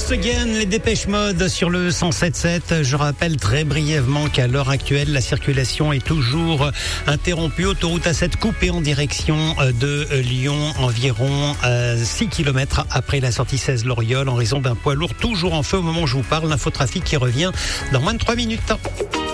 Once Again, les Dépêche Mode sur le 107.7. Je rappelle très brièvement qu'à l'heure actuelle, la circulation est toujours interrompue. Autoroute A7 coupée en direction de Lyon, environ 6 km après la sortie 16 Loriol, en raison d'un poids lourd toujours en feu au moment où je vous parle. L'infotrafic qui revient dans moins de 3 minutes.